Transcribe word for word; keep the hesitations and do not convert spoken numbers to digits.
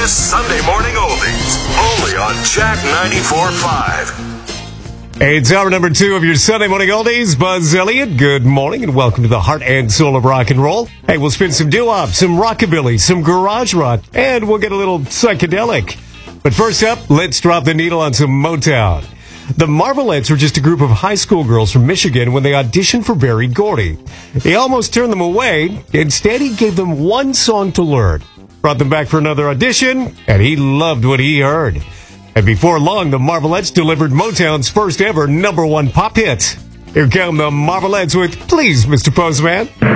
hottest Sunday morning oldies. Only on Jack ninety-four point five. It's hour number two of your Sunday morning oldies. Buzz Elliott, good morning and welcome to the heart and soul of rock and roll. Hey, we'll spin some doo-wop, some rockabilly, some garage rock, and we'll get a little psychedelic. But first up, let's drop the needle on some Motown. The Marvelettes were just a group of high school girls from Michigan when they auditioned for Berry Gordy. He almost turned them away. Instead, he gave them one song to learn. Brought them back for another audition, and he loved what he heard. And before long, the Marvelettes delivered Motown's first ever number one pop hit. Here come the Marvelettes with Please, Mister Postman.